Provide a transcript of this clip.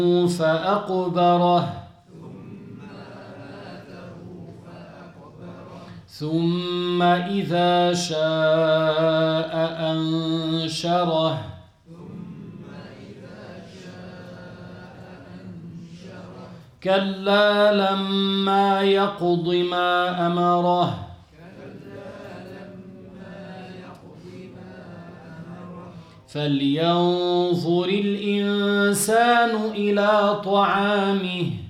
فأقبره ثم إذا شاء أنشره كلا لما يقض ما أمره فلينظر الإنسان إلى طعامه